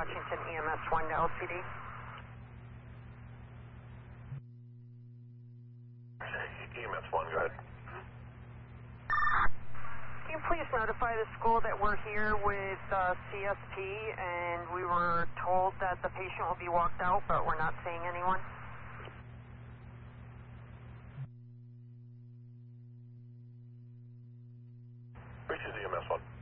Washington EMS 1 to LCD. EMS 1, go ahead. Can you please notify the school that we're here with CSP and we were told that the patient will be walked out, but we're not seeing anyone? Which is EMS 1?